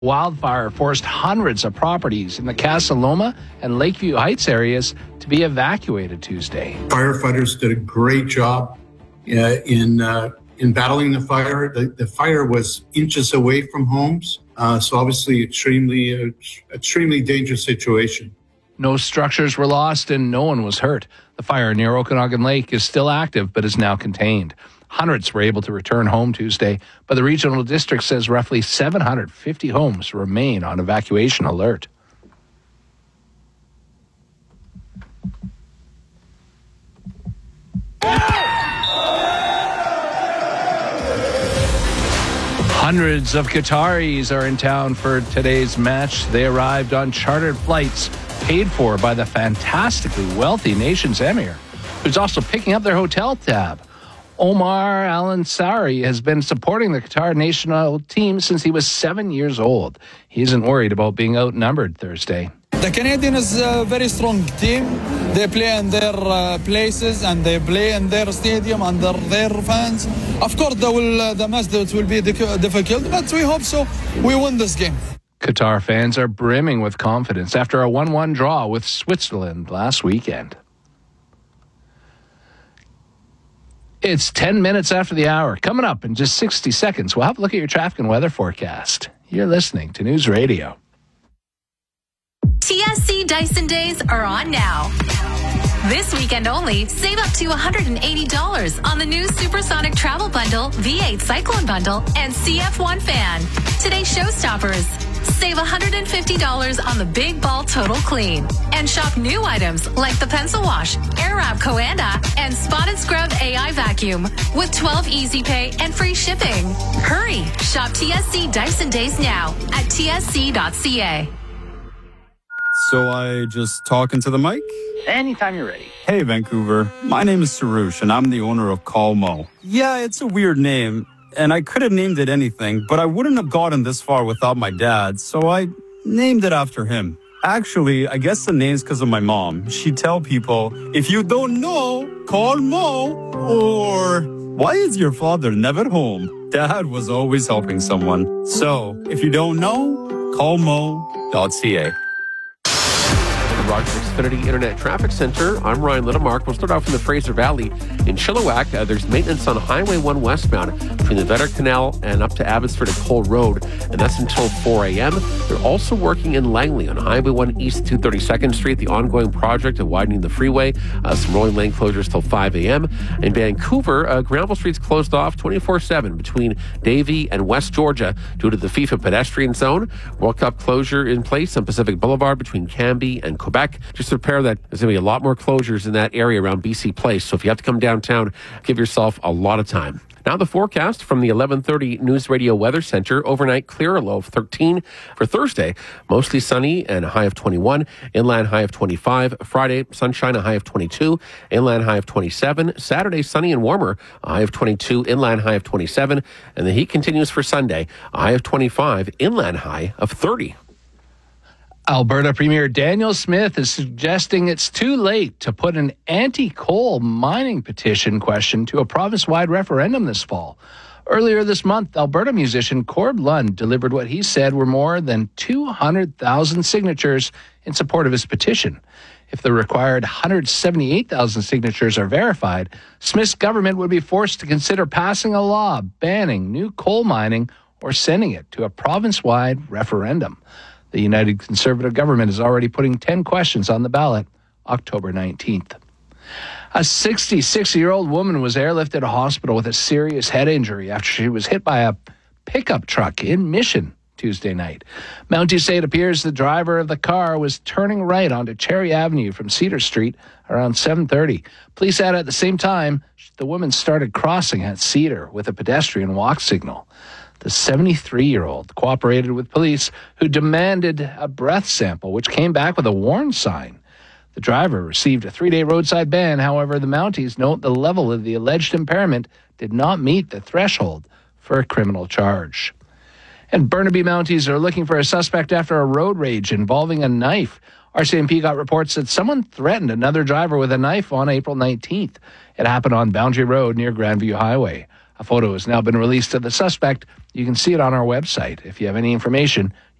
Wildfire forced hundreds of properties in the Casa Loma and Lakeview Heights areas to be evacuated Tuesday. Firefighters did a great job in battling the fire. The fire was inches away from homes, so obviously extremely dangerous situation. No structures were lost and no one was hurt. The fire near Okanagan Lake is still active but is now contained. Hundreds were able to return home Tuesday, but the regional district says roughly 750 homes remain on evacuation alert. Hundreds of Qataris are in town for today's match. They arrived on chartered flights paid for by the fantastically wealthy nation's emir, who's also picking up their hotel tab. Omar Al-Ansari has been supporting the Qatar national team since he was 7 years old. He isn't worried about being outnumbered Thursday. The Canadian is a very strong team. They play in their places and they play in their stadium under their fans. Of course, the match will be difficult, but we hope so. We win this game. Qatar fans are brimming with confidence after a 1-1 draw with Switzerland last weekend. It's 10 minutes after the hour. Coming up in just 60 seconds, we'll have a look at your traffic and weather forecast. You're listening to News Radio. TSC Dyson Days are on now. This weekend only, save up to $180 on the new Supersonic Travel Bundle, V8 Cyclone Bundle, and CF1 Fan. Today's showstoppers. Save $150 on the Big Ball Total Clean. And shop new items like the Pencil Wash, Airwrap Coanda, and Spot & Scrub AI Vacuum with 12 Easy Pay and free shipping. Hurry! Shop TSC Dyson Days now at tsc.ca. So I just talk into the mic? Anytime you're ready. Hey, Vancouver. My name is Sarush, and I'm the owner of Call Mo. Yeah, it's a weird name, and I could have named it anything, but I wouldn't have gotten this far without my dad, so I named it after him. Actually, I guess the name's because of my mom. She'd tell people, if you don't know, call Mo, or why is your father never home? Dad was always helping someone. So, if you don't know, call mo.ca. Rogers Xfinity Internet Traffic Center. I'm Ryan Littlemark. We'll start off in the Fraser Valley. In Chilliwack, there's maintenance on Highway 1 westbound between the Vetter Canal and up to Abbotsford and Cole Road, and that's until 4 a.m. They're also working in Langley on Highway 1 east to 32nd Street, the ongoing project of widening the freeway. Some rolling lane closures till 5 a.m. In Vancouver, Granville Street's closed off 24/7 between Davie and West Georgia due to the FIFA pedestrian zone. World Cup closure in place on Pacific Boulevard between Cambie and Quebec. Just prepare that there's going to be a lot more closures in that area around BC Place. So if you have to come downtown, give yourself a lot of time. Now the forecast from the 11:30 News Radio Weather Center. Overnight clear, a low of 13. For Thursday, mostly sunny and a high of 21. Inland high of 25. Friday, sunshine, a high of 22. Inland high of 27. Saturday, sunny and warmer, a high of 22. Inland high of 27. And the heat continues for Sunday, a high of 25. Inland high of 30. Alberta Premier Daniel Smith is suggesting it's too late to put an anti-coal mining petition question to a province-wide referendum this fall. Earlier this month, Alberta musician Cord Lund delivered what he said were more than 200,000 signatures in support of his petition. If the required 178,000 signatures are verified, Smith's government would be forced to consider passing a law banning new coal mining or sending it to a province-wide referendum. The United Conservative government is already putting 10 questions on the ballot October 19th. A 66-year-old woman was airlifted to hospital with a serious head injury after she was hit by a pickup truck in Mission Tuesday night. Mounties say it appears the driver of the car was turning right onto Cherry Avenue from Cedar Street around 7:30. Police said at the same time, the woman started crossing at Cedar with a pedestrian walk signal. The 73-year-old cooperated with police, who demanded a breath sample, which came back with a warn sign. The driver received a 3-day roadside ban. However, the Mounties note the level of the alleged impairment did not meet the threshold for a criminal charge. And Burnaby Mounties are looking for a suspect after a road rage involving a knife. RCMP got reports that someone threatened another driver with a knife on April 19th. It happened on Boundary Road near Grandview Highway. A photo has now been released of the suspect, You can see it on our website. If you have any information,